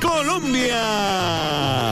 Colombia.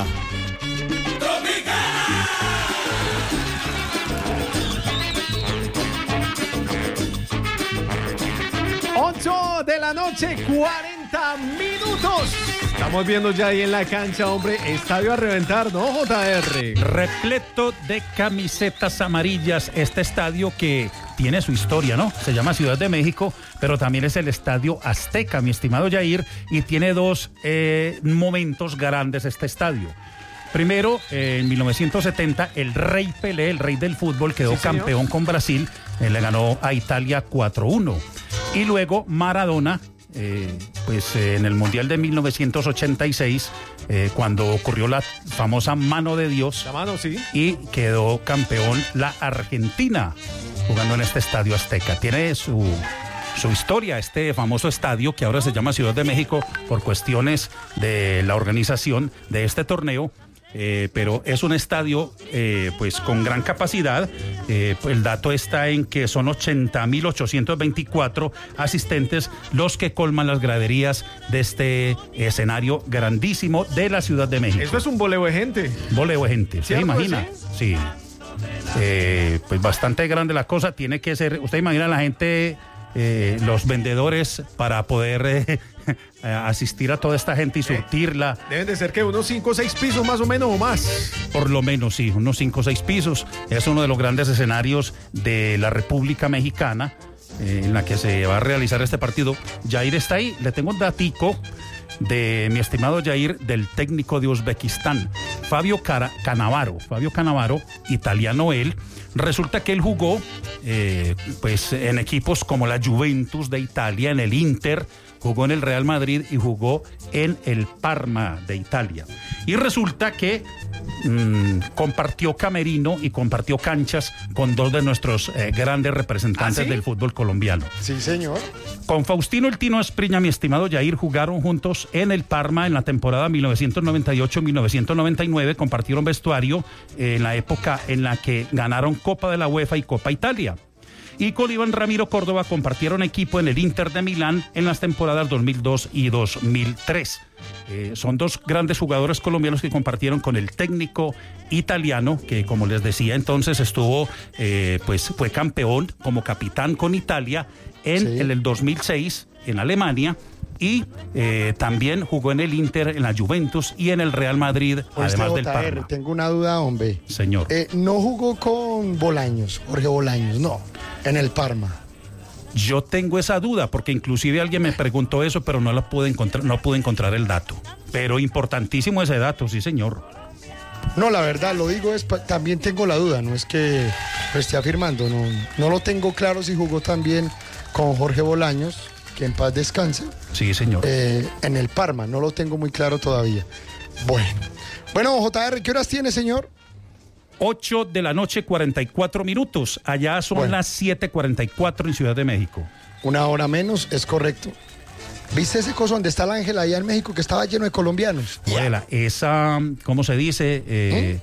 8 de la noche, 40 minutos. Estamos viendo ya ahí en la cancha, hombre, estadio a reventar, ¿no, JR? Repleto de camisetas amarillas, este estadio que tiene su historia, ¿no? Se llama Ciudad de México, pero también es el Estadio Azteca, mi estimado Yair, y tiene dos momentos grandes este estadio. Primero, en 1970, el Rey Pelé, el rey del fútbol, quedó campeón con Brasil, le ganó a Italia 4-1. Y luego Maradona, en el Mundial de 1986, cuando ocurrió la famosa mano de Dios, la mano, sí, y quedó campeón la Argentina, jugando en este Estadio Azteca. Tiene su historia, este famoso estadio que ahora se llama Ciudad de México por cuestiones de la organización de este torneo. Pero es un estadio con gran capacidad. El dato está en que son 80.824 asistentes los que colman las graderías de este escenario grandísimo de la Ciudad de México. Eso es un boleo de gente. Boleo de gente, ¿se imagina? Sí. Pues bastante grande la cosa. Tiene que ser, usted imagina la gente, los vendedores para poder asistir a toda esta gente y surtirla. Deben de ser que unos 5 o 6 pisos más o menos o más. Por lo menos, sí, unos 5 o 6 pisos. Es uno de los grandes escenarios de la República Mexicana en la que se va a realizar este partido. Yair está ahí. Le tengo un datico de mi estimado Yair, del técnico de Uzbekistán, Fabio Cannavaro, italiano él. Resulta que él jugó en equipos como la Juventus de Italia, en el Inter, jugó en el Real Madrid y jugó en el Parma de Italia. Y resulta que compartió camerino y compartió canchas con dos de nuestros grandes representantes del fútbol colombiano. Sí, señor. Con Faustino El Tino Espriña, mi estimado Yair, jugaron juntos en el Parma en la temporada 1998-1999, compartieron vestuario en la época en la que ganaron Copa de la UEFA y Copa Italia. Y con Iván Ramiro Córdoba compartieron equipo en el Inter de Milán en las temporadas 2002 y 2003. Son dos grandes jugadores colombianos que compartieron con el técnico italiano, que como les decía entonces estuvo, fue campeón como capitán con Italia en el 2006 en Alemania. Y también jugó en el Inter, en la Juventus y en el Real Madrid, además del Parma. Tengo una duda, hombre. Señor. No jugó con Bolaños, Jorge Bolaños, no, en el Parma. Yo tengo esa duda, porque inclusive alguien me preguntó eso, pero no pude encontrar el dato. Pero importantísimo ese dato, sí, señor. No, la verdad, lo digo, también tengo la duda, no es que lo esté afirmando, no lo tengo claro si jugó también con Jorge Bolaños, que en paz descanse. Sí, señor. En el Parma, no lo tengo muy claro todavía. Bueno, JR, ¿qué horas tiene, señor? 8 de la noche, 44 minutos. Allá son las 7:44 en Ciudad de México. Una hora menos, es correcto. ¿Viste ese coso donde está el Ángel allá en México que estaba lleno de colombianos? Esa, ¿cómo se dice?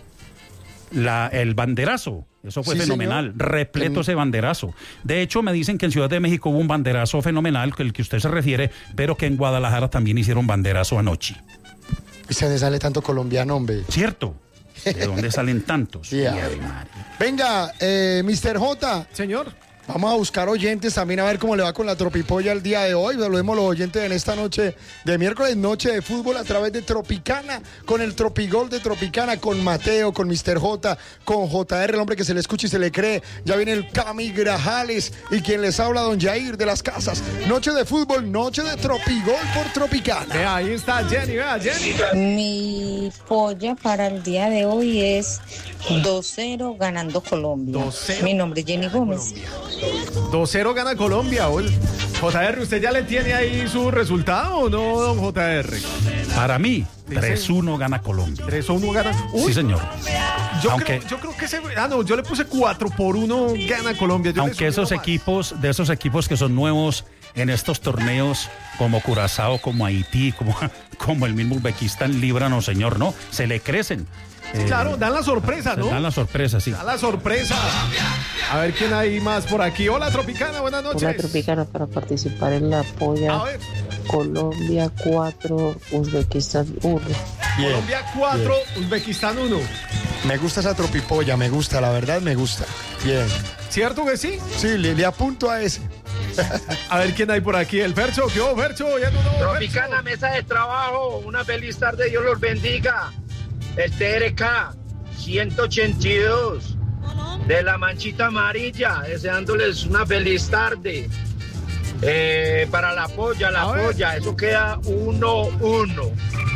El banderazo. Eso fue fenomenal, señor. Repleto ese banderazo. De hecho, me dicen que en Ciudad de México hubo un banderazo fenomenal, el que usted se refiere, pero que en Guadalajara también hicieron banderazo anoche. ¿Y se le sale tanto colombiano, hombre? ¿Cierto? ¿De dónde salen tantos? Venga, Mr. J. Señor. Vamos a buscar oyentes también a ver cómo le va con la Tropipolla el día de hoy. Saludemos los oyentes en esta noche de miércoles, noche de fútbol a través de Tropicana, con el Tropigol de Tropicana, con Mateo, con Mr. J, con JR, el hombre que se le escucha y se le cree. Ya viene el Cami Grajales y quien les habla, don Yair de las Casas. Noche de fútbol, noche de Tropigol por Tropicana. Ahí está Jenny, vea, Jenny. Mi polla para el día de hoy es 2-0 ganando Colombia. 2-0. Mi nombre es Jenny Gómez. 2-0 gana Colombia. JR, ¿usted ya le tiene ahí su resultado o no, don JR? Para mí, 3-1 gana Colombia. 3-1 gana. Sí, señor. Yo creo que yo le puse 4-1 gana Colombia. Aunque de esos equipos que son nuevos en estos torneos, como Curazao, como Haití, como el mismo Uzbekistán, Líbano, señor, no, se le crecen. Claro, dan la sorpresa, ¿no? Dan la sorpresa, sí. Dan la sorpresa. A ver quién hay más por aquí. Hola, Tropicana, buenas noches. Hola, Tropicana, para participar en la polla. A ver. Colombia 4, Uzbekistán 1. Bien. Colombia 4, Uzbekistán 1. Me gusta esa tropipolla, me gusta, la verdad me gusta. Bien. ¿Cierto que sí? Sí, le apunto a ese. A ver quién hay por aquí. El Fercho, ¿qué hubo, Fercho? Ya no, Tropicana, mesa de trabajo, una feliz tarde, Dios los bendiga. El TRK 182 de la Manchita Amarilla, deseándoles una feliz tarde. Para la polla, eso queda 1-1.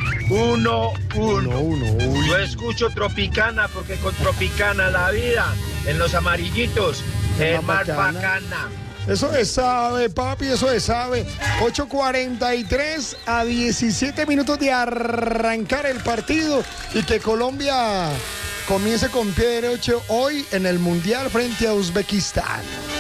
1-1. Yo escucho Tropicana porque con Tropicana la vida en los amarillitos es más bacana. Eso se sabe, papi, eso se sabe. 8:43 a 17 minutos de arrancar el partido y que Colombia comience con pie derecho hoy en el Mundial frente a Uzbekistán.